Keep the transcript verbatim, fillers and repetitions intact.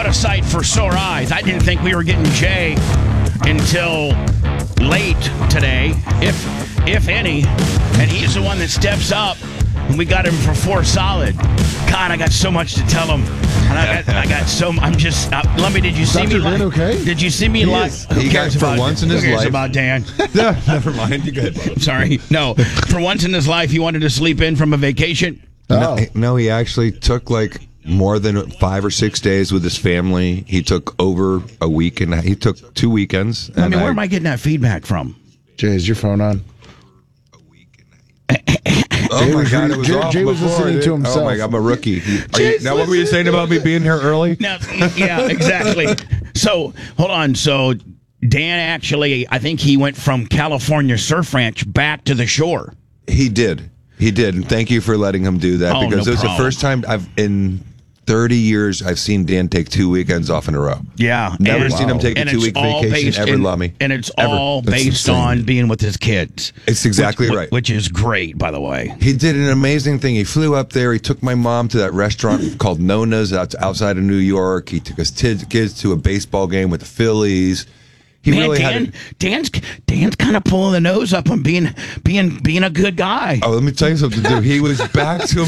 what a sight for sore eyes. I didn't think we were getting Jay until late today, if if any. And he's the one that steps up. And we got him for four solid. God, I got so much to tell him. And I got, I got so. I'm just. Uh, let me. Did you see Doctor me? Dan Li- okay? Did you see me He live? is. Who He cares got- for about once in who his cares life- about Dan? No, never mind. You go ahead, Bob. Sorry. No. For once in his life, he wanted to sleep in from a vacation. Oh. No, no, he actually took like more than five or six days with his family. He took over a week and he took two weekends. I and mean, where am I getting that feedback from? Jay, is your phone on? Oh Jay my was God, reading- it was Jay- off Jay was before, listening to dude. himself. Oh my God, I'm a rookie. Are you, Jay's now, what were you saying about me being here early? Now, yeah, exactly. So, hold on. So, Dan actually, I think he went from California Surf Ranch back to the shore. He did. He did. And thank you for letting him do that Oh, because no it was problem. the first time I've in thirty years I've seen Dan take two weekends off in a row. Yeah. Never and- seen him take a and it's two-week all vacation based ever, in- Lummy. And it's Ever. all That's based insane. on being with his kids. It's exactly which, right. Which is great, by the way. He did an amazing thing. He flew up there. He took my mom to that restaurant called Nona's out, outside of New York. He took his kids, kids to a baseball game with the Phillies. He Man, really Dan, had. A, Dan's Dan's kind of pulling the nose up on being being being a good guy. oh, let me tell you something, dude. He was back to